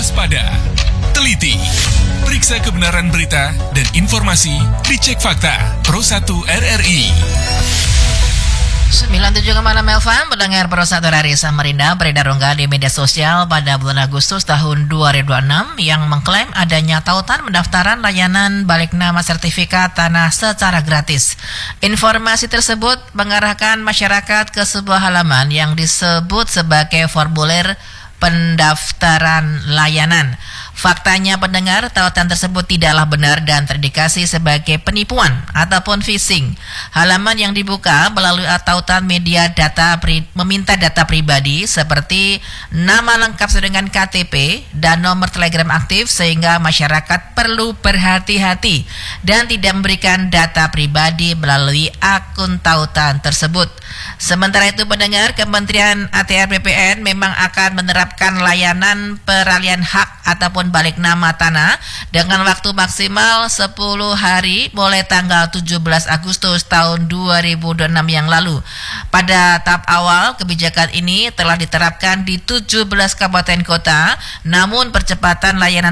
waspada, teliti, periksa kebenaran berita dan informasi, dicek fakta. Pro 1 RRI 97,6 FM, mendengar Pro 1 RRI Samarinda beredar unggahan di media sosial pada bulan Agustus tahun 2026 yang mengklaim adanya tautan pendaftaran layanan balik nama sertifikat tanah secara gratis. Informasi tersebut mengarahkan masyarakat ke sebuah halaman yang disebut sebagai formulir pendaftaran layanan. Faktanya pendengar, tautan tersebut tidaklah benar dan terindikasi sebagai penipuan ataupun phishing. Halaman yang dibuka melalui tautan media data meminta data pribadi seperti nama lengkap dengan KTP dan nomor Telegram aktif, sehingga masyarakat perlu berhati-hati dan tidak memberikan data pribadi melalui akun tautan tersebut. Sementara itu pendengar, Kementerian ATR BPN memang akan menerapkan layanan peralihan hak ataupun balik nama tanah dengan waktu maksimal 10 hari mulai tanggal 17 Agustus tahun 2026 yang lalu. Pada tahap awal, kebijakan ini telah diterapkan di 17 kabupaten kota, namun percepatan layanan